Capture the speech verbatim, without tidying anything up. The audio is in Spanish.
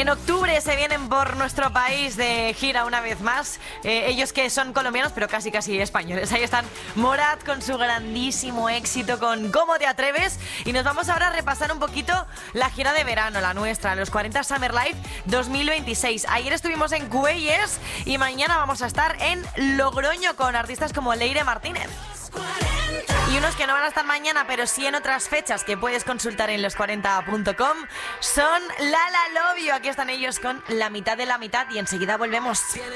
En octubre se vienen por nuestro país de gira una vez más. Eh, ellos que son colombianos, pero casi casi españoles. Ahí están Morat con su grandísimo éxito con ¿Cómo te atreves? Y nos vamos ahora a repasar un poquito la gira de verano, la nuestra, los cuarenta Summer Live dos mil veintiséis. Ayer estuvimos en Cuéllar y mañana vamos a estar en Logroño con artistas como Leire Martínez. Y unos que no van a estar mañana, pero sí en otras fechas que puedes consultar en los cuarenta punto com son Lala Love You. Aquí están ellos con La mitad de la mitad y enseguida volvemos.